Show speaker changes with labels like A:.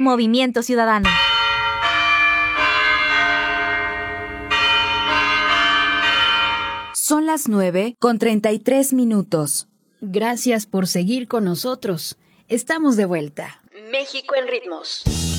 A: Movimiento Ciudadano.
B: Son las 9:33.
C: Gracias por seguir con nosotros. Estamos de vuelta.
D: México en ritmos.